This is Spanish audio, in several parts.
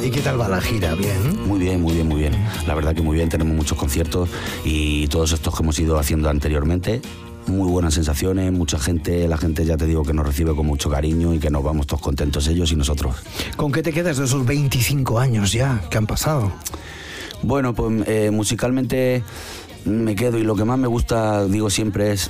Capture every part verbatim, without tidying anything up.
¿Y qué tal va la gira? ¿Bien? Muy bien, muy bien, muy bien. La verdad que muy bien, tenemos muchos conciertos y todos estos que hemos ido haciendo anteriormente, muy buenas sensaciones, mucha gente, la gente ya te digo que nos recibe con mucho cariño y que nos vamos todos contentos ellos y nosotros. ¿Con qué te quedas de esos veinticinco años ya que han pasado? Bueno, pues eh, musicalmente me quedo y lo que más me gusta, digo siempre, es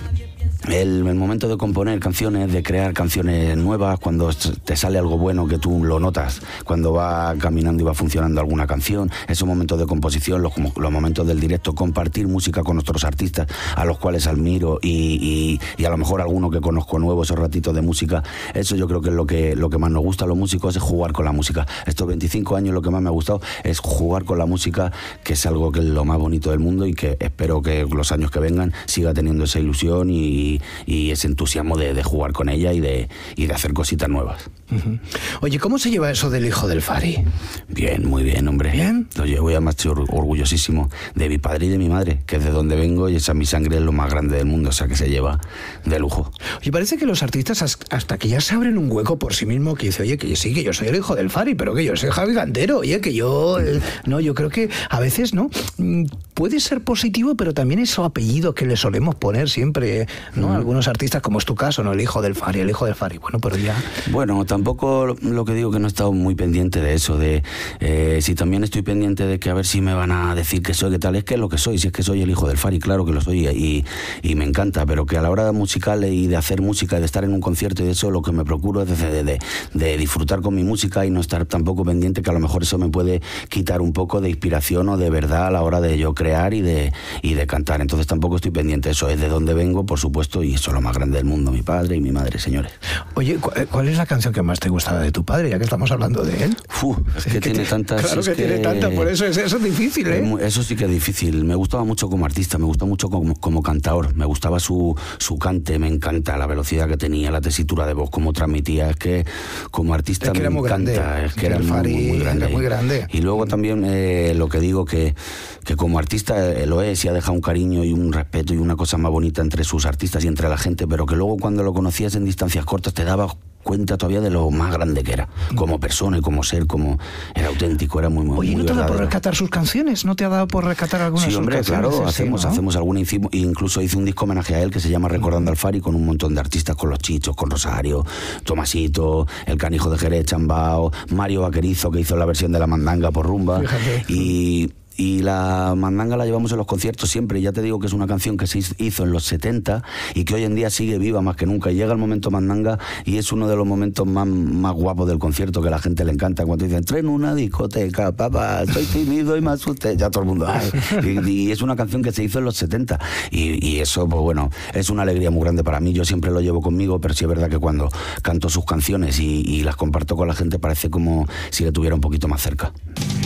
El, el momento de componer canciones, de crear canciones nuevas, cuando te sale algo bueno que tú lo notas, cuando va caminando y va funcionando alguna canción, esos momentos de composición, los, los momentos del directo, compartir música con nuestros artistas, a los cuales admiro y, y, y a lo mejor alguno que conozco nuevo, esos ratitos de música, eso yo creo que es lo que, lo que más nos gusta a los músicos, es jugar con la música. Estos veinticinco años lo que más me ha gustado es jugar con la música, que es algo que es lo más bonito del mundo y que espero que los años que vengan siga teniendo esa ilusión y y ese entusiasmo de, de jugar con ella y de, y de hacer cositas nuevas. Uh-huh. Oye, ¿cómo se lleva eso del hijo del Fari? Bien, muy bien, hombre. ¿Bien? Lo llevo y además estoy orgullosísimo de mi padre y de mi madre, que es de donde vengo y esa mi sangre es lo más grande del mundo, o sea que se lleva de lujo. Oye, parece que los artistas hasta que ya se abren un hueco por sí mismo, que dice, oye, que sí, que yo soy el hijo del Fari, pero que yo soy Javi Cantero, oye, que yo... Eh, no, yo creo que a veces, ¿no? Puede ser positivo, pero también ese apellido que le solemos poner siempre, ¿no? Mm. Algunos artistas, como es tu caso, ¿no? El hijo del Fari, el hijo del Fari. Bueno, pero ya... Bueno, tampoco lo que digo que no he estado muy pendiente de eso, de eh, si también estoy pendiente de que a ver si me van a decir que soy, que tal, es que es lo que soy, si es que soy el hijo del Fari, claro que lo soy y, y me encanta, pero que a la hora de musical y de hacer música y de estar en un concierto y de eso, lo que me procuro es de, de, de, de disfrutar con mi música y no estar tampoco pendiente, que a lo mejor eso me puede quitar un poco de inspiración o de verdad a la hora de yo crear y de, y de cantar. Entonces tampoco estoy pendiente de eso, es de dónde vengo, por supuesto, y eso es lo más grande del mundo, mi padre y mi madre, señores. Oye, ¿cuál es la canción que más te gustaba de tu padre, ya que estamos hablando de él? Uf, es que, que tiene tantas... Claro que, que tiene tantas, por eso es, eso es difícil, ¿eh? Eso sí que es difícil. Me gustaba mucho como artista, me gustaba mucho como, como cantador, me gustaba su, su cante, me encanta la velocidad que tenía, la tesitura de voz, cómo transmitía. Es que como artista es que me era encanta, grande. es que era, era muy, muy grande. Era muy grande. Y luego también eh, lo que digo que, que como artista eh, lo es y ha dejado un cariño y un respeto y una cosa más bonita entre sus artistas y entre la gente, pero que luego cuando lo conocías en distancias cortas te dabas cuenta todavía de lo más grande que era, como persona y como ser, como era auténtico, era muy, muy Oye, ¿no muy te ha dado verdadero. por rescatar sus canciones? ¿No te ha dado por rescatar algunas sí, de sus hombre, canciones? claro, Sí, hacemos, ¿no? hacemos alguna, incluso hice un disco homenaje a él que se llama Recordando al Fari, con un montón de artistas, con los Chichos, con Rosario, Tomasito, el Canijo de Jerez, Chambao, Mario Vaquerizo, que hizo la versión de La Mandanga por Rumba. Fíjate. y Y la mandanga la llevamos en los conciertos siempre. Ya te digo que es una canción que se hizo en los setenta y que hoy en día sigue viva más que nunca. Y llega el momento mandanga y es uno de los momentos más, más guapos del concierto, que a la gente le encanta. Cuando dicen, entré en una discoteca, papá, estoy tímido y me asusté. Ya todo el mundo... Ay. Y, y es una canción que se hizo en los setenta. Y, y eso, pues bueno, es una alegría muy grande para mí. Yo siempre lo llevo conmigo, pero sí es verdad que cuando canto sus canciones y, y las comparto con la gente parece como si le tuviera un poquito más cerca.